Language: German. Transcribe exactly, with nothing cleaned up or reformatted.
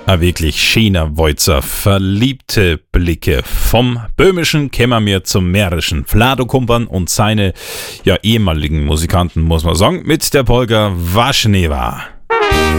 Ein wirklich schöner Wolzer, verliebte Blicke. Vom Böhmischen kämen wir zum Mährischen. Vlado Kumpan und seine ja, ehemaligen Musikanten, muss man sagen, mit der Polka Waschnewa.